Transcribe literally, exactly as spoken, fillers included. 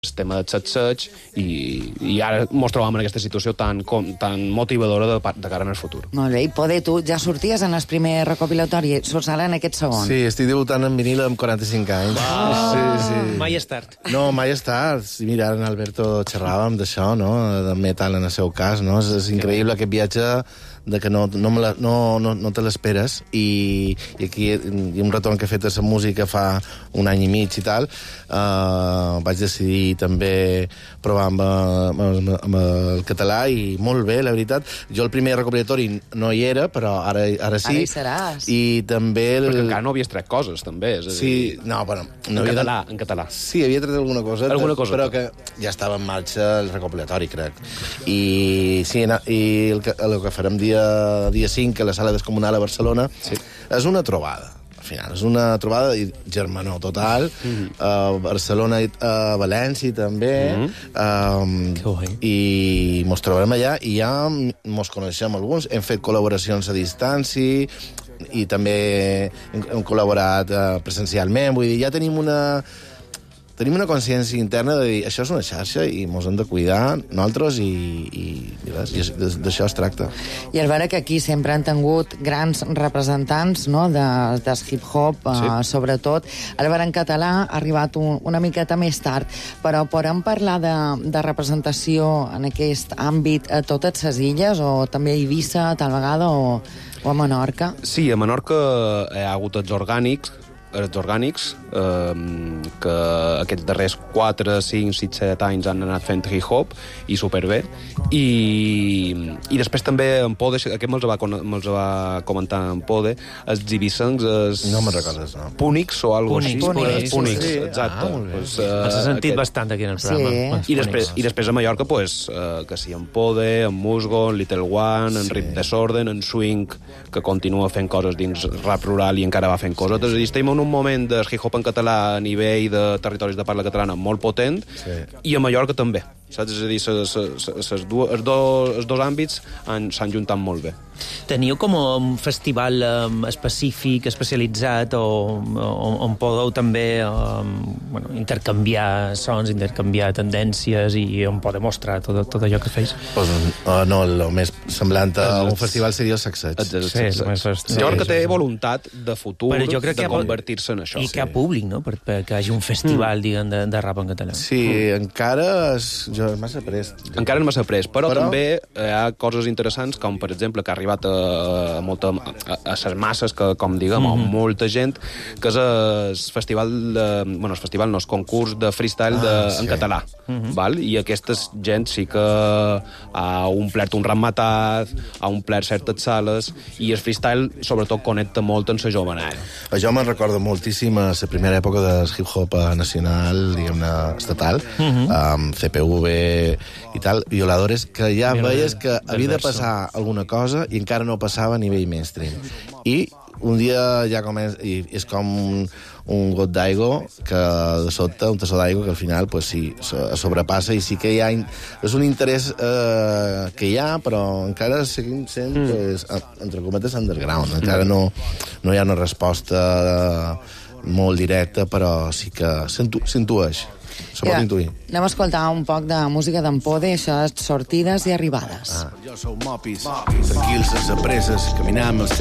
el tema del sacseig, i, i ara ens trobam en aquesta situació tan, com, tan motivadora de, de cara al futur. Molt bé, i Pode, tu ja sorties en el primer recopilatori, surts ara en aquest segon. Sí, estic debutant en vinil amb quaranta-cinc anys. Ah, sí, sí. Mai és tard. No, mai és tard. Mira, ara en Alberto xerràvem d'això, no?, de metal en el seu cas, no? És, és increïble aquest viatge de que no, no, me la, no, no, no te l'esperes, i, i aquí hi ha un retorn que he fet a la música fa un any i mig i tal. Uh, vaig decidir també provar amb, amb, amb el català, i molt bé, la veritat. Jo el primer recopilatori no hi era, però ara, ara sí. Ara hi seràs. I també... El... Perquè encara no havies tret coses, també. És a dir... Sí, no, bueno... No en, havia català, de... en català. Sí, havia tret alguna cosa, alguna cosa però que ja estava en marxa el recopilatori, crec. I sí, i el que, el que farem dia, dia cinc a la Sala Descomunal a Barcelona, sí, és una trobada. Al final, és una trobada germanor total. Mm-hmm. uh, Barcelona i uh, València també. Mm-hmm. um, I mos trobarem allà i ja mos coneixem alguns. Hem fet col·laboracions a distància i també hem, hem col·laborat uh, presencialment. Vull dir, ja tenim una... Tenim una consciència interna de dir això és una xarxa i ens hem de cuidar nosaltres, i, i, i, i d'això es tracta. I és vera que aquí sempre han tingut grans representants, no?, de, del hip-hop, sí, uh, sobretot. El vera en català ha arribat un, una miqueta més tard, però podem parlar de, de representació en aquest àmbit a totes les illes, o també a Eivissa, tal vegada, o, o a Menorca? Sí, a Menorca hi ha hagut els orgànics, els orgànics, eh, que aquests darrers quatre, cinc, sis, set anys han anat fent hip-hop, i superbé. I, i després també en Pode, aquest me'ls va, me'ls va comentar en Pode, els ibicencs, els... No me'n recordes, no. Púnics o alguna cosa així. Púnics, Púnics, sí. exacte. Ah, pues, uh, Els has sentit aquest... bastant aquí en el programa. Sí. I després, I després a Mallorca, pues, uh, que sí, en Pode, en Musgo, en Little One, en sí, Rip Desorden, en Swing, que continua fent coses dins rap rural i encara va fent coses. És a dir, estem en un moment de hip-hop en català a nivell de territoris de parla catalana molt potent, sí, i a Mallorca també. Saps? És a dir, ses, ses, ses dues, els, dos, els dos àmbits s'han juntat molt bé. Teniu com un festival um, específic, especialitzat, o, o on podeu també um, bueno, intercanviar sons, intercanviar tendències, i on podeu mostrar tot, tot allò que feis? Pues, uh, no, el més semblant a un festival seria el Sacseig. Sí, sí, Mallorca té voluntat de futur jo crec de que convertir-se en això. I que hi ha públic, no?, per, perquè hi hagi un festival, mm, diguem, de, de rap en català. Sí, mm, encara és, jo, és massa prest. Encara és massa prest, però, però també hi ha coses interessants, com per exemple que ha arribat a, a, molta, a, a ses masses, que, com diguem, mm-hmm, a molta gent, que és el festival de, bueno, el festival no, el concurs de freestyle de, ah, sí, en català. Mm-hmm. Val? I aquesta gent sí que ha omplert un ramatat, ha omplert certes sales, i el freestyle sobretot connecta molt amb la jovenada. Jo me'n recordo moltíssim a la primera època del hip-hop nacional, diguem-ne, estatal, mm-hmm, amb C P V i tal, Violadores, que ja Mira, veies que havia de passar alguna cosa i encara no passava a nivell mainstream. I un dia ja comença, i és com un, un got d'aigua, que de sota, un tassó d'aigua, que al final, pues sí, sobrepassa, i sí que hi ha, és un interès eh, que hi ha, però encara seguim sent, mm, pues, entre cometes, underground. Encara no, no hi ha una resposta molt directa, però sí que s'intueix. Se pot intuir. Anem a escoltar un poc de música d'en Pode, això és Sortides i Arribades. Ah. Jo sou Mopis, tranquils sense presses, caminant amb el